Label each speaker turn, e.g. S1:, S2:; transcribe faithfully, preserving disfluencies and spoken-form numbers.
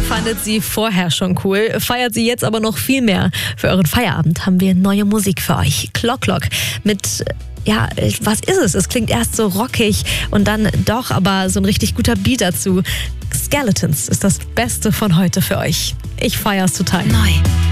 S1: Ihr fandet sie vorher schon cool, feiert sie jetzt aber noch viel mehr. Für euren Feierabend haben wir neue Musik für euch. Clock Clock mit... Ja, was ist es? Es klingt erst so rockig und dann doch aber so ein richtig guter Beat dazu. Skeletons ist das Beste von heute für euch. Ich feier's total.
S2: Neu.